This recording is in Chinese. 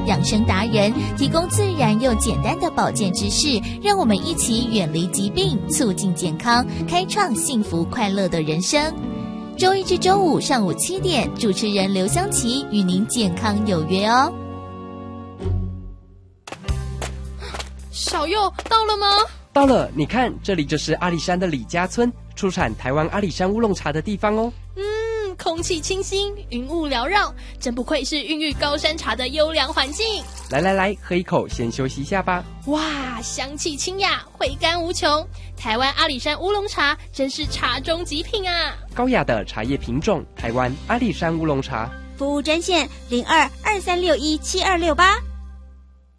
养生达人，提供自然又简单的保健知识，让我们一起远离疾病，促进健康，开创幸福快乐的人生。周一至周五上午7点，主持人刘湘琪与您健康有约哦。 小佑到了吗？ 到了，你看，这里就是阿里山的李家村，出产台湾阿里山乌龙茶的地方哦。 空气清新，云雾缭绕，真不愧是孕育高山茶的优良环境。 来，喝一口，先休息一下吧。 哇，香气清雅，回甘无穷。台湾阿里山乌龙茶真是茶中极品啊！ 高雅的茶叶品种，台湾阿里山乌龙茶。 服务专线0223617268。